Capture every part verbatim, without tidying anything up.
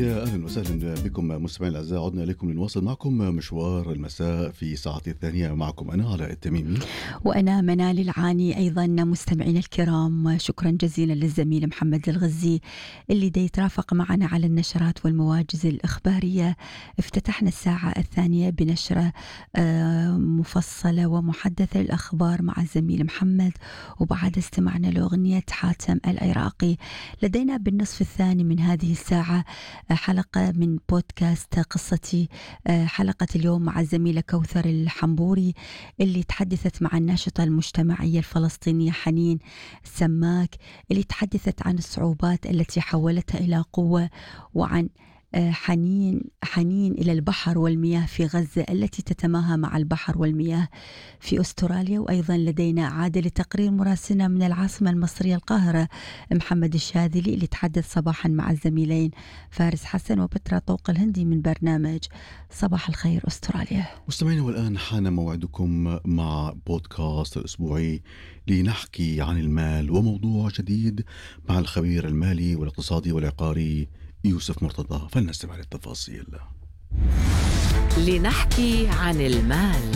يا أهلا وسهلا بكم مستمعينا الأعزاء، عدنا إليكم لنواصل معكم مشوار المساء في ساعتي الثانية. معكم أنا علاء التميمي وأنا منال العاني. أيضا مستمعينا الكرام، شكرا جزيلا للزميل محمد الغزي اللي دا يترافق معنا على النشرات والمواجز الإخبارية. افتتحنا الساعة الثانية بنشرة آه، مفصلة ومحدثة للأخبار مع الزميل محمد، وبعد استمعنا لأغنية حاتم العراقي. لدينا بالنصف الثاني من هذه الساعة حلقة من بودكاست قصتي، حلقة اليوم مع الزميلة كوثر الحنبوري اللي تحدثت مع الناشطة المجتمعية الفلسطينية حنين السماك، اللي تحدثت عن الصعوبات التي حولتها إلى قوة، وعن حنين حنين إلى البحر والمياه في غزة التي تتماهى مع البحر والمياه في أستراليا. وأيضا لدينا عادة لتقرير مراسلنا من العاصمة المصرية القاهرة محمد الشاذلي اللي تحدث صباحا مع الزميلين فارس حسن وبترا طوق الهندي من برنامج صباح الخير أستراليا. مستمعينا، والآن حان موعدكم مع بودكاست الأسبوعي لنحكي عن المال وموضوع جديد مع الخبير المالي والاقتصادي والعقاري يوسف مرتضى. فلنستمع للتفاصيل. لنحكي عن المال.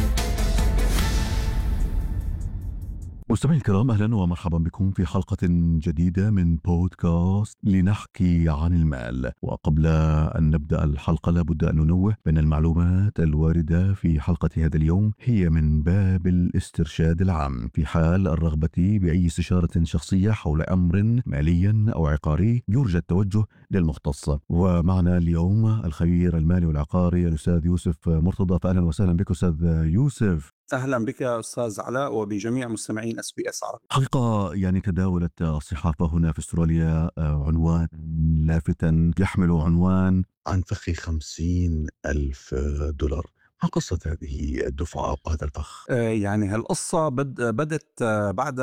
مستمعي الكرام، أهلا ومرحبا بكم في حلقة جديدة من بودكاست لنحكي عن المال. وقبل أن نبدأ الحلقة لابد أن ننوه بأن المعلومات الواردة في حلقة هذا اليوم هي من باب الاسترشاد العام. في حال الرغبة بأي استشارة شخصية حول أمر مالي أو عقاري يرجى التوجه للمختص. ومعنا اليوم الخبير المالي والعقاري الأستاذ يوسف مرتضى. فأهلا وسهلا بك أستاذ يوسف. أهلا بك أستاذ علاء وبجميع مستمعين اس بي اس عربي. حقيقة يعني تداولت الصحافة هنا في استراليا عنوان لافتا يحمل عنوان عن فخ خمسين ألف دولار. ما قصة هذه الدفعة وهذا الفخ؟ آه يعني هالقصة بد بدت آه بعد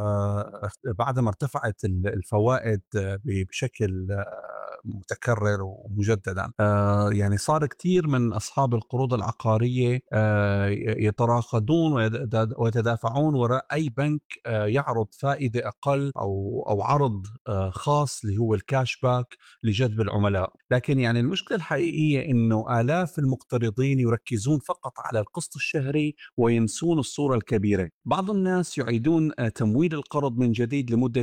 آه بعد ما ارتفعت الفوائد آه بشكل آه متكرر ومجددا. آه يعني صار كتير من أصحاب القروض العقارية آه يتراقدون ويتدافعون وراء أي بنك آه يعرض فائدة أقل أو أو عرض آه خاص اللي هو الكاش باك لجذب العملاء. لكن يعني المشكلة الحقيقية إنه آلاف المقترضين يركزون فقط على القسط الشهري وينسون الصورة الكبيرة. بعض الناس يعيدون آه تمويل القرض من جديد لمدة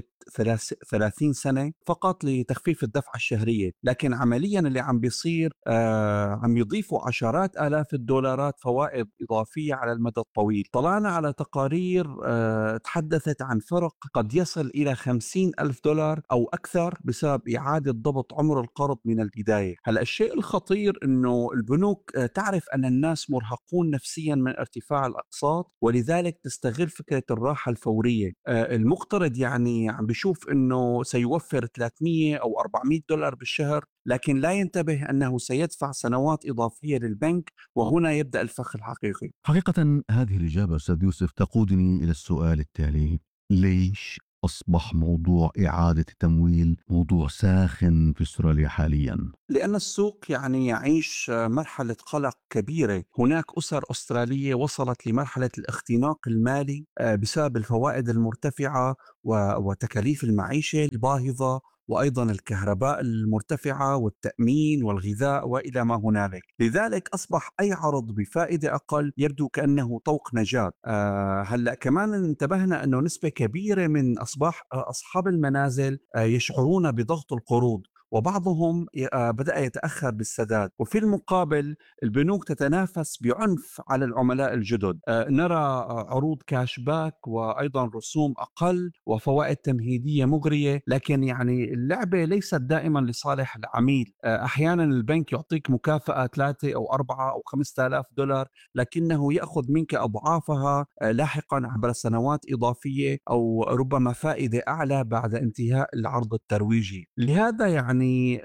ثلاثين سنة فقط لتخفيف الدفعة الشهرية، لكن عمليا اللي عم بيصير آه عم يضيفوا عشرات آلاف الدولارات فوائد إضافية على المدى الطويل. طلعنا على تقارير آه تحدثت عن فرق قد يصل إلى خمسين ألف دولار أو أكثر بسبب إعادة ضبط عمر القرض من البداية. هلأ الشيء الخطير إنه البنوك آه تعرف أن الناس مرهقون نفسيا من ارتفاع الأقساط، ولذلك تستغل فكرة الراحة الفورية. آه المقترض يعني عم بيشوف إنه سيوفر ثلاثمية أو أربعمية دولار بالشهر، لكن لا ينتبه أنه سيدفع سنوات إضافية للبنك، وهنا يبدأ الفخ الحقيقي. حقيقة هذه الإجابة أستاذ يوسف تقودني إلى السؤال التالي: ليش أصبح موضوع إعادة التمويل موضوع ساخن في استراليا حاليا؟ لأن السوق يعني يعيش مرحلة قلق كبيرة. هناك أسر أسترالية وصلت لمرحلة الاختناق المالي بسبب الفوائد المرتفعة وتكاليف المعيشة الباهظة، وأيضا الكهرباء المرتفعة والتأمين والغذاء وإلى ما هنالك. لذلك أصبح أي عرض بفائدة أقل يبدو كأنه طوق نجاة. أه هلأ كمان انتبهنا أنه نسبة كبيرة من أصبح أصحاب المنازل يشعرون بضغط القروض، وبعضهم بدأ يتأخر بالسداد. وفي المقابل البنوك تتنافس بعنف على العملاء الجدد. نرى عروض كاش باك وأيضا رسوم أقل وفوائد تمهيدية مغرية، لكن يعني اللعبة ليست دائما لصالح العميل. أحيانا البنك يعطيك مكافأة ثلاثة أو أربعة أو خمسة آلاف دولار، لكنه يأخذ منك أضعافها لاحقا عبر سنوات إضافية أو ربما فائدة أعلى بعد انتهاء العرض الترويجي. لهذا يعني يعني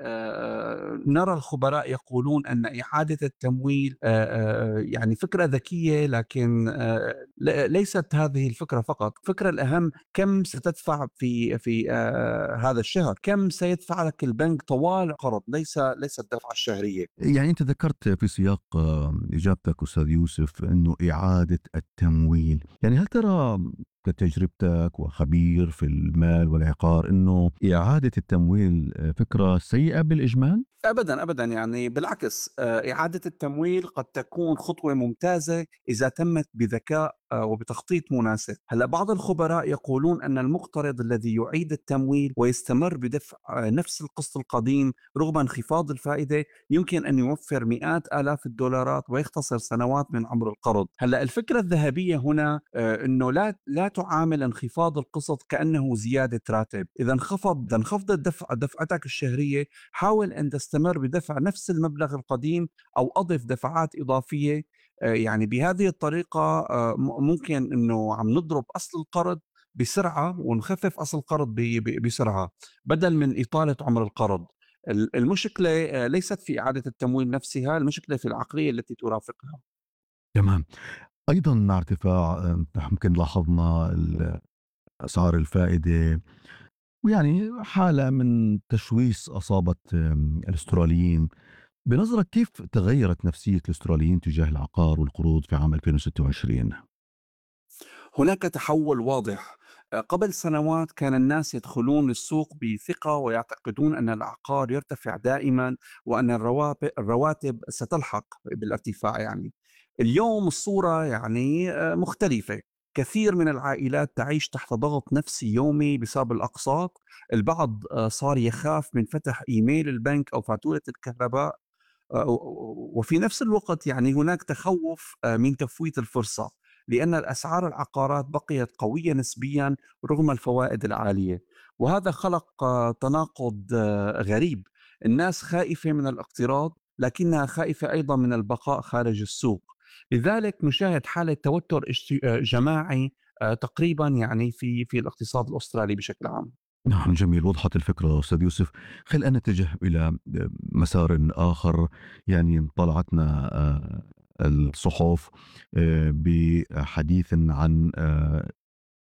آه نرى الخبراء يقولون أن إعادة التمويل آه آه يعني فكرة ذكية، لكن آه ليست هذه الفكرة فقط. الفكرة الأهم كم ستدفع في في آه هذا الشهر، كم سيدفع لك البنك طوال القرض، ليس ليس الدفعة الشهرية. يعني أنت ذكرت في سياق إجابتك أستاذ يوسف أنه إعادة التمويل، يعني هل ترى كتجربتك وخبير في المال والعقار أنه إعادة التمويل فكرة سيئة بالإجمال؟ أبدًا، أبدًا، يعني بالعكس آآ إعادة التمويل قد تكون خطوة ممتازة إذا تمت بذكاء آآ وبتخطيط مناسب. هلأ بعض الخبراء يقولون أن المقترض الذي يعيد التمويل ويستمر بدفع آه، نفس القسط القديم رغم انخفاض الفائدة يمكن أن يوفر مئات آلاف الدولارات ويختصر سنوات من عمر القرض. هلأ الفكرة الذهبية هنا آآ إنه لا لا تعامل انخفاض القسط كأنه زيادة راتب. إذا انخفض إذا انخفضت دفع دفعتك الشهرية حاول أن تستمر بدفع نفس المبلغ القديم أو أضف دفعات إضافية. آه، يعني بهذه الطريقة آه، م- ممكن أنه عم نضرب أصل القرض بسرعة ونخفف أصل القرض ب- ب- بسرعة بدل من إطالة عمر القرض. ال- المشكلة آه، ليست في إعادة التمويل نفسها، المشكلة في العقلية التي ترافقها. تمام. أيضا مع ارتفاع آه، يمكن لاحظنا ال- أسعار الفائدة، ويعني حالة من تشويش أصابت آم، الأستراليين. بنظرك كيف تغيرت نفسية الأستراليين تجاه العقار والقروض في عام ألفين وستة وعشرين؟ هناك تحول واضح. آه، قبل سنوات كان الناس يدخلون السوق بثقة ويعتقدون أن العقار يرتفع دائما وأن الرواتب الرواتب ستلحق بالارتفاع. يعني اليوم الصورة يعني آه، مختلفة. كثير من العائلات تعيش تحت ضغط نفسي يومي بسبب الأقساط. البعض آه، صار يخاف من فتح إيميل البنك أو فاتورة الكهرباء. آه، وفي نفس الوقت يعني هناك تخوف آه، من تفويت الفرصة لأن الأسعار العقارات بقيت قوية نسبيا رغم الفوائد العالية. وهذا خلق آه، تناقض آه، غريب. الناس خائفة من الاقتراض لكنها خائفة أيضا من البقاء خارج السوق. لذلك نشاهد حالة توتر اجت- آه، جماعي آه، تقريبا يعني في في الاقتصاد الأسترالي بشكل عام. نعم، جميل، وضحت الفكرة أستاذ يوسف. خل أن نتجه إلى مسار آخر. يعني طلعتنا آه، الصحف آه، بحديث عن آه،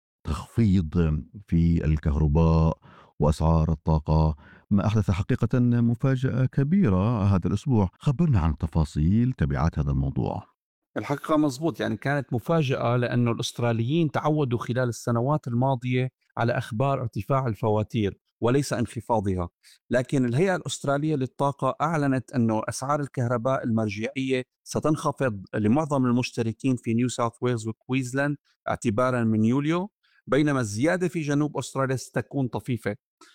تخفيض في الكهرباء وأسعار الطاقة، ما أحدث حقيقة مفاجأة كبيرة هذا الأسبوع. خبرنا عن تفاصيل تبعات هذا الموضوع. الحقيقة مزبوط، يعني كانت مفاجأة لأنه الأستراليين تعودوا خلال السنوات الماضية على أخبار ارتفاع الفواتير وليس انخفاضها. لكن الهيئة الأسترالية للطاقة أعلنت أنه أسعار الكهرباء المرجعية ستنخفض لمعظم المشتركين في نيو ساوث ويلز وكويزلاند اعتبارا من يوليو، بينما الزيادة في جنوب أستراليا ستكون طفيفة.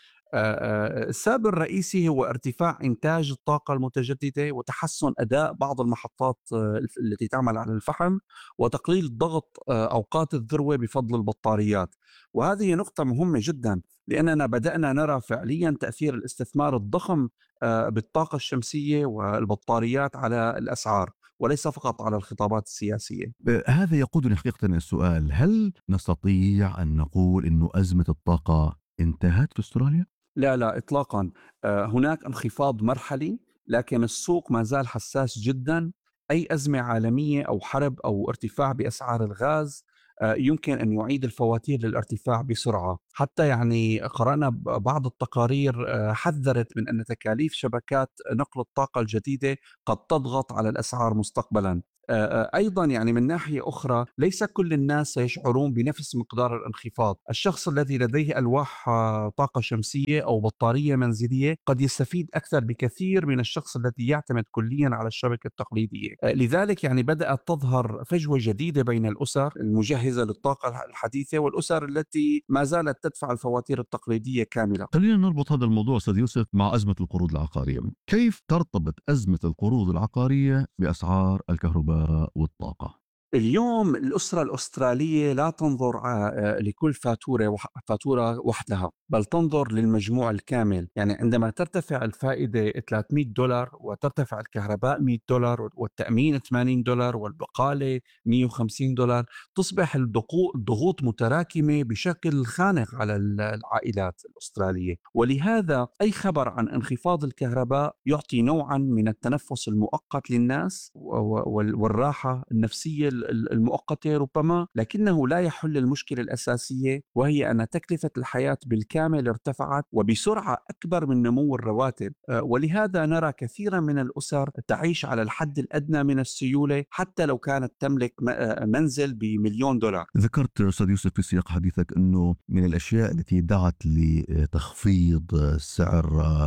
آآ، السبب الرئيسي هو ارتفاع إنتاج الطاقة المتجددة وتحسن أداء بعض المحطات آه، الف التي تعمل على الفحم، وتقليل ضغط آآ، أوقات الذروة بفضل البطاريات. وهذه نقطة مهمة جدًا لأننا بدأنا نرى فعليًا تأثير الاستثمار الضخم آآ، بالطاقة الشمسية والبطاريات على الأسعار، وليس فقط على الخطابات السياسية. آه، هذا يقودني حقيقة إلى السؤال: هل نستطيع أن نقول أنه أزمة الطاقة انتهت في أستراليا؟ لا، لا إطلاقًا. آآ هناك انخفاض مرحلي، لكن السوق ما زال حساس جدًا. أي أزمة عالمية أو حرب أو ارتفاع بأسعار الغاز آآ يمكن أن يعيد الفواتير للارتفاع بسرعة. حتى يعني قرأنا ب بعض التقارير آآ حذّرت من أن تكاليف شبكات نقل الطاقة الجديدة قد تضغط على الأسعار مستقبلًا. آآ آآ أيضًا يعني من ناحية أخرى ليس كل الناس سيشعرون بنفس مقدار الانخفاض. الشخص الذي لديه ألواح آه، طاقة شمسية أو بطارية منزلية قد يستفيد أكثر بكثير من الشخص الذي يعتمد كليًا على الشبكة التقليدية. آآ لذلك يعني بدأت تظهر فجوة جديدة بين الأسر المجهزة للطاقة الح الحديثة والأسر التي ما زالت تدفع الفواتير التقليدية كاملة. خلينا نربط هذا الموضوع أستاذ يوسف مع أزمة القروض العقارية. كيف ترتبط أزمة القروض العقارية بأسعار الكهرباء والطاقة؟ اليوم الأسرة الأسترالية لا تنظر ع- آه، لكل فاتورة وح- فاتورة وحدها، بل تنظر للمجموع الكامل. يعني عندما ترتفع الفائدة ثلاثمئة دولار وترتفع الكهرباء مئة دولار والتأمين ثمانين دولار والبقالة مئة وخمسين دولار، تصبح الضغو- الضغوط متراكمة بشكل خانق على ال- العائلات الأسترالية. ولهذا أي خبر عن انخفاض الكهرباء يعطي نوعا من التنفس المؤقت للناس و- و- وال- والراحة النفسية ال- ال- المؤقتة ربما، لكنه لا يحل المشكلة الأساسية وهي أن تكلفة الحياة بالكامل ارتفعت وبسرعة أكبر من نمو الرواتب. آه، ولهذا نرى كثيرا من الأسر تعيش على الحد الأدنى من السيولة حتى لو كانت تملك م- آه، منزل بمليون دولار. ذكرت أستاذ يوسف في سياق حديثك أنه من الأشياء التي دعت لتخفيض سعر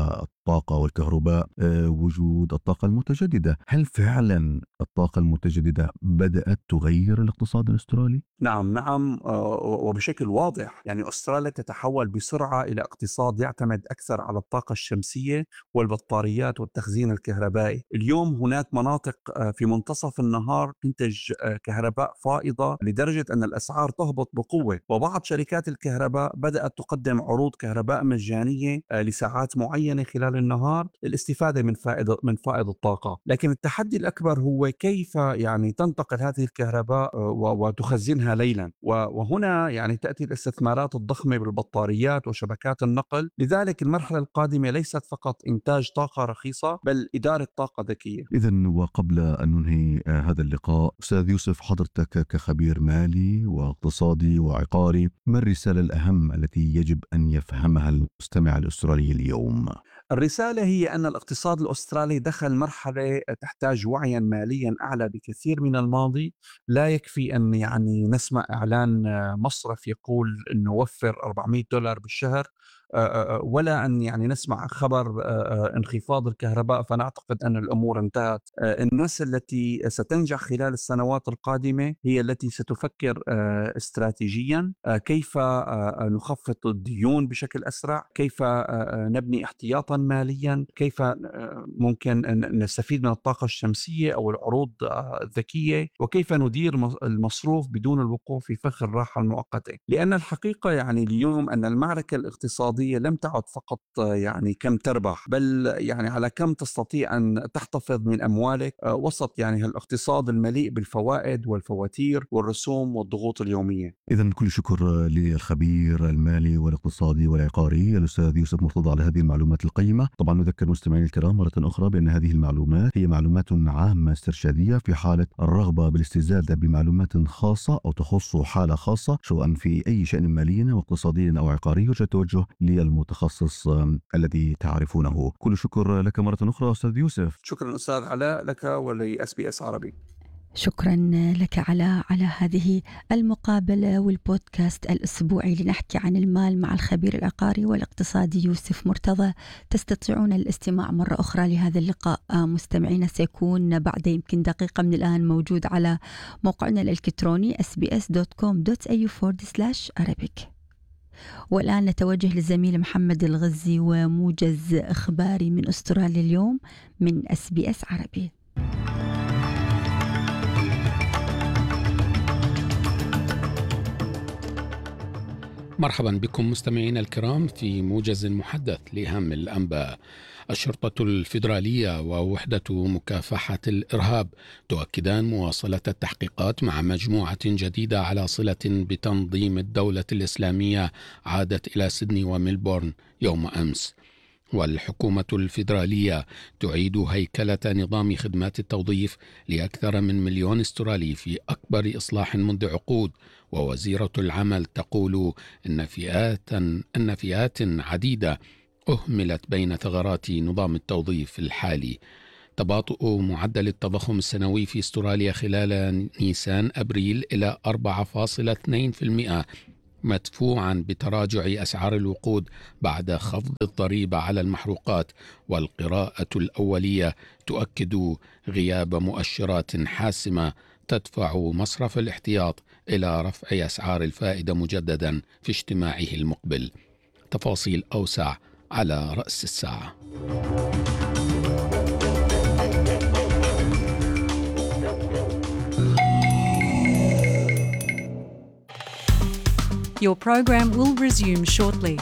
الطاقة والكهرباء آه، وجود الطاقة المتجددة. هل فعلا الطاقة المتجددة بدأت تغير الاقتصاد الأسترالي؟ نعم نعم آه، وبشكل واضح. يعني أستراليا تتحول بسرعة إلى اقتصاد يعتمد أكثر على الطاقة الشمسية والبطاريات والتخزين الكهربائي. اليوم هناك مناطق آه، في منتصف النهار تنتج آه، كهرباء فائضة لدرجة أن الأسعار تهبط بقوة، وبعض شركات الكهرباء بدأت تقدم عروض كهرباء مجانية آه، لساعات معينة خلال النهار للاستفادة من فائض من فائض الطاقة. لكن التحدي الأكبر هو كيف يعني تنتقل هذه الكهرباء آه، و- وتخزنها ليلا. و- وهنا يعني تأتي الاستثمارات الضخمة بالبطاريات وشبكات النقل. لذلك المرحلة القادمة ليست فقط إنتاج طاقة رخيصة بل إدارة طاقة ذكية. إذا وقبل أن ننهي آه، هذا اللقاء، أستاذ يوسف، حضرتك كخبير مالي واقتصادي وعقاري، ما الرسالة الأهم التي يجب أن يفهمها المستمع الأسترالي اليوم؟ الرسالة هي أن الاقتصاد الأسترالي دخل مرحلة تحتاج وعيا ماليا أعلى بكثير من الماضي. لا يكفي أن يعني نسمع إعلان آه، مصرف يقول أنه وفر أربعمئة دولار بالشهر، آه، آه، ولا أن يعني نسمع خبر آه، آه، انخفاض الكهرباء فنعتقد أن الأمور انتهت. آه، الناس التي ستنجح خلال السنوات القادمة هي التي ستفكر آه، استراتيجيا آه، كيف آه، آه، نخفض الديون بشكل أسرع، كيف آه، آه، نبني احتياطا ماليا، كيف آه، ممكن أن نستفيد من الطاقة الشمسية أو العروض آه، الذكية، وكيف ندير مص- المصروف بدون الوقوع في فخ الراحة المؤقتة. لأن الحقيقة يعني اليوم أن المعركة الاقتصادية لم تعد فقط آه، يعني كم تربح، بل يعني على كم تستطيع أن تحتفظ من أموالك آه، وسط يعني الاقتصاد المليء بالفوائد والفواتير والرسوم والضغوط اليومية. إذا كل شكر للخبير المالي والاقتصادي والعقاري الأستاذ يوسف مرتضى على هذه المعلومات القيمة. طبعا نذكر مستمعينا الكرام مرة أخرى بأن هذه المعلومات هي معلومات عامة استرشادية. في حالة الرغبة بالاستزادة بمعلومات خاصة أو تخص حالة خاصة سواء في أي شأن مالي واقتصادي أو عقاري، يرجى التوجه للمتخصص آم، الذي تعرفونه. كل شكر لك مرة أخرى أستاذ يوسف. شكرا أستاذ علاء لك ولأس بي أس عربي. شكرا لك على على هذه المقابلة والبودكاست الأسبوعي لنحكي عن المال مع الخبير العقاري والاقتصادي يوسف مرتضى. تستطيعون الاستماع مرة أخرى لهذا اللقاء مستمعين، سيكون بعد يمكن دقيقة من الآن موجود على موقعنا الإلكتروني اس بي اس دوت كوم دوت اي يو فورورد سلاش أرابيك. والآن نتوجه للزميل محمد الغزي وموجز إخباري من أستراليا اليوم من اس بي اس عربي. مرحبا بكم مستمعينا الكرام في موجز محدث لأهم الأنباء. الشرطة الفيدرالية ووحدة مكافحة الإرهاب تؤكدان مواصلة التحقيقات مع مجموعة جديدة على صلة بتنظيم الدولة الإسلامية عادت إلى سيدني وميلبورن يوم أمس. والحكومة الفيدرالية تعيد هيكلة نظام خدمات التوظيف لأكثر من مليون استرالي في أكبر إصلاح منذ عقود. ووزيرة العمل تقول إن فئات أن فئات عديدة أهملت بين ثغرات نظام التوظيف الحالي. تباطؤ معدل التضخم السنوي في استراليا خلال نيسان أبريل إلى أربعة فاصلة اثنين بالمئة مدفوعا بتراجع أسعار الوقود بعد خفض الضريبة على المحروقات. والقراءة الأولية تؤكد غياب مؤشرات حاسمة تدفع مصرف الاحتياط إلى رفع أسعار الفائدة مجددا في اجتماعه المقبل. تفاصيل أوسع على رأس الساعة. Your program will resume shortly.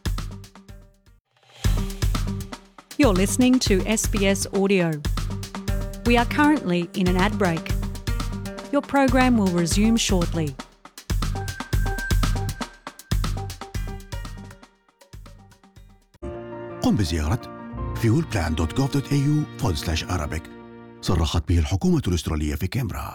You're listening to S B S Audio. We are currently in an ad break. Your program will resume shortly. قم بزيارة fuelplan دوت gov دوت إيه يو forward slash Arabic. صرحت به الحكومة الأسترالية في كامبرا.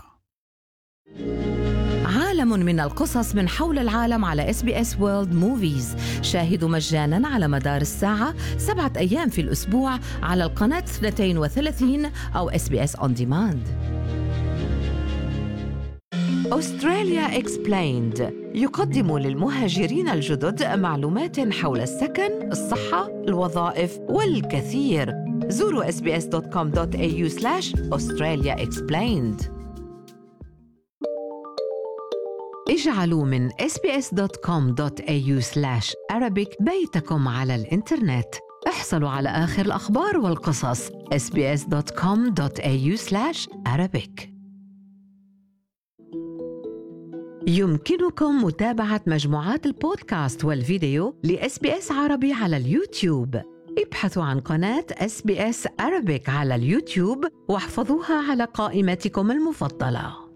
عالم من القصص من حول العالم على إس بي إس World Movies. شاهدوا مجاناً على مدار الساعة سبعة أيام في الأسبوع على القناة اثنتين وثلاثين أو إس بي إس On Demand. أستراليا إكسبلايند يقدم للمهاجرين الجدد معلومات حول السكن، الصحة، الوظائف والكثير. زوروا اس بي اس دوت كوم دوت اي يو سلاش أستراليا إكسبلايند. اجعلوا من اس بي اس دوت كوم دوت اي يو سلاش Arabic بيتكم على الإنترنت. احصلوا على آخر الأخبار والقصص اس بي اس دوت كوم دوت اي يو سلاش Arabic. يمكنكم متابعة مجموعات البودكاست والفيديو لإس بي إس عربي على اليوتيوب. ابحثوا عن قناة إس بي إس Arabic على اليوتيوب واحفظوها على قائمتكم المفضلة.